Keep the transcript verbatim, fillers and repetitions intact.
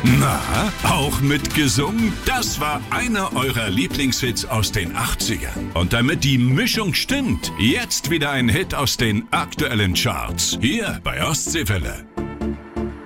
Na, auch mitgesungen? Das war einer eurer Lieblingshits aus den achtzigern. Und damit die Mischung stimmt, jetzt wieder ein Hit aus den aktuellen Charts. Hier bei Ostseewelle.